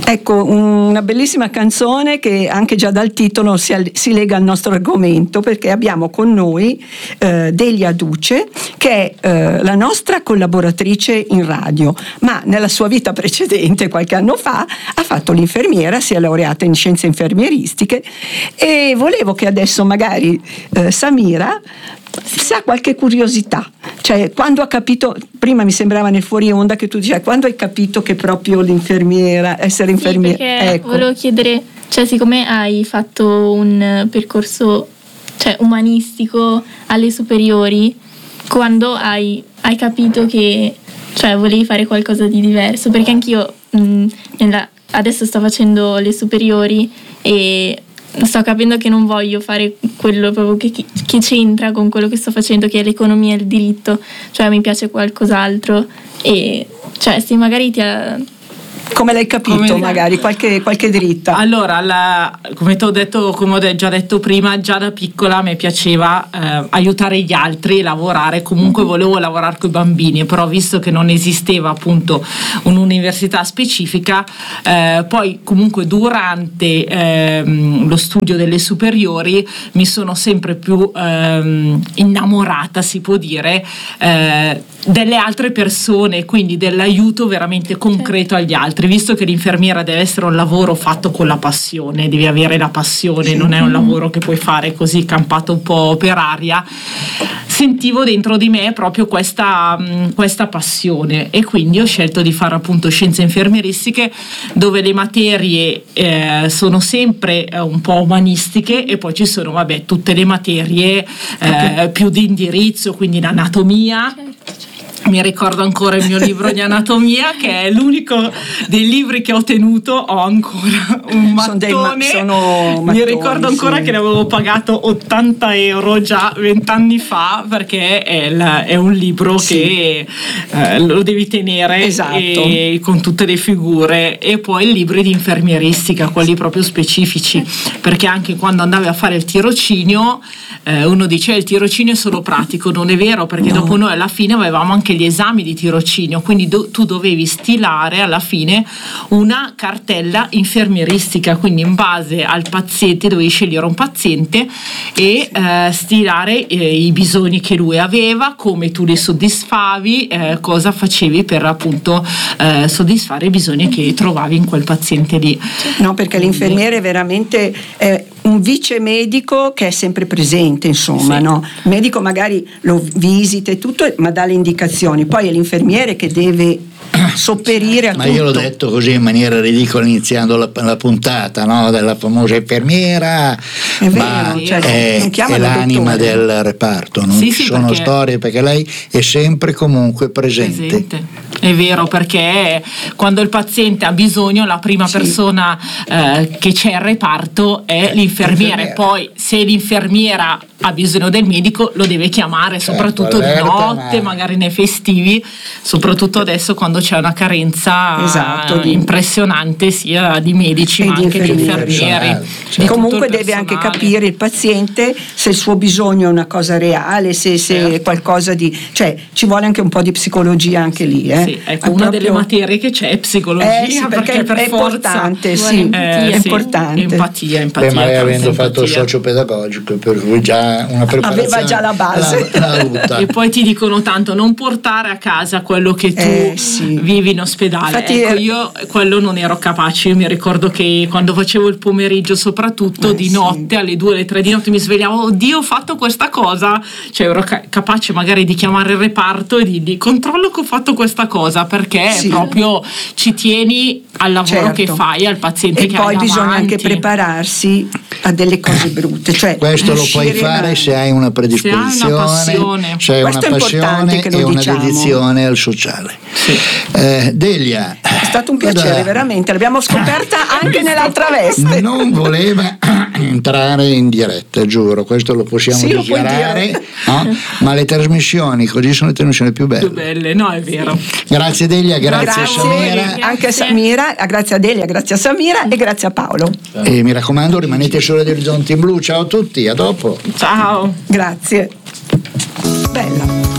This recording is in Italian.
Ecco, una bellissima canzone che anche già dal titolo si lega al nostro argomento, perché abbiamo con noi Delia Duce, che è la nostra collaboratrice in radio, ma nella sua vita precedente, qualche anno fa, ha fatto l'infermiera, si è laureata in scienze infermieristiche, e volevo che adesso magari Samira se ha qualche curiosità, cioè quando ha capito, prima mi sembrava nel fuori onda che tu dicevi, quando hai capito che proprio l'infermiera, essere infermiera, perché ecco. Volevo chiedere, cioè siccome hai fatto un percorso, cioè, umanistico alle superiori, quando hai capito che, cioè, volevi fare qualcosa di diverso? Perché anch'io adesso sto facendo le superiori e sto capendo che non voglio fare quello proprio che c'entra con quello che sto facendo, che è l'economia e il diritto, cioè mi piace qualcos'altro, e cioè se magari come l'hai capito, magari qualche dritta? Allora, come ti ho detto, come ho già detto prima, già da piccola mi piaceva aiutare gli altri, lavorare, comunque volevo lavorare con i bambini, però visto che non esisteva appunto un'università specifica, poi comunque durante lo studio delle superiori mi sono sempre più innamorata, si può dire, delle altre persone, quindi dell'aiuto veramente concreto agli altri, visto che l'infermiera deve essere un lavoro fatto con la passione, devi avere la passione, non è un lavoro che puoi fare così campato un po' per aria. Sentivo dentro di me proprio questa passione, e quindi ho scelto di fare appunto scienze infermieristiche, dove le materie sono sempre un po' umanistiche, e poi ci sono tutte le materie più di indirizzo, quindi l'anatomia. Mi ricordo ancora il mio libro di anatomia, che è l'unico dei libri che ho tenuto, ho ancora un mattone. Sono mattoni, mi ricordo ancora che ne avevo pagato 80 euro già 20 anni fa, perché è un libro che lo devi tenere, esatto, con tutte le figure. E poi libri di infermieristica, quelli proprio specifici, perché anche quando andavi a fare il tirocinio, uno dice il tirocinio è solo pratico, non è vero, perché dopo noi alla fine avevamo anche gli esami di tirocinio, quindi tu dovevi stilare alla fine una cartella infermieristica, quindi in base al paziente dovevi scegliere un paziente e stilare i bisogni che lui aveva, come tu li soddisfavi, cosa facevi per appunto soddisfare i bisogni che trovavi in quel paziente lì. No, perché l'infermiere veramente è un vice medico che è sempre presente, insomma, sì. No? Il medico magari lo visita e tutto, ma dà le indicazioni, poi è l'infermiere che deve sopperire a tutto. Ma io l'ho detto così in maniera ridicola iniziando la puntata, no? Della famosa infermiera, è vero, è l'anima del reparto, non ci sono storie, perché lei è sempre comunque presente. È vero, perché quando il paziente ha bisogno, la prima persona che c'è al reparto è l'infermiere. Poi se l'infermiera ha bisogno del medico lo deve chiamare, soprattutto di notte, magari nei festivi, soprattutto adesso quando c'è una carenza impressionante sia di medici ma anche di infermieri. Comunque deve anche capire il paziente se il suo bisogno è una cosa reale, se è qualcosa di, cioè ci vuole anche un po' di psicologia anche lì. Sì, ecco, una delle materie che c'è è psicologia, perché per è importante, è importante. Empatia. Ma lei avendo fatto il socio pedagogico, per cui già una preparazione, aveva già la base. E poi ti dicono tanto non portare a casa quello che tu vivi in ospedale. Infatti, ecco, io quello non ero capace. Io mi ricordo che quando facevo il pomeriggio, soprattutto di notte, alle 2, alle 3 di notte mi svegliavo, oddio, ho fatto questa cosa, cioè ero capace magari di chiamare il reparto e di controllo che ho fatto questa cosa, perché proprio ci tieni al lavoro che fai, al paziente che hai davanti. E poi bisogna anche prepararsi a delle cose brutte, cioè questo lo puoi fare se hai una predisposizione, se hai una passione e una dedizione al sociale. Delia, è stato un piacere, veramente, l'abbiamo scoperta anche nell'altra veste. Non voleva entrare in diretta, giuro, questo lo possiamo dichiarare, no? Ma le trasmissioni così sono le trasmissioni più belle. No, è vero. Grazie Delia, grazie Samira. Anche Samira, grazie a Delia, grazie a Samira e grazie a Paolo. E mi raccomando, rimanete solo agli orizzonti in blu. Ciao a tutti, a dopo. Ciao. Grazie. Bella.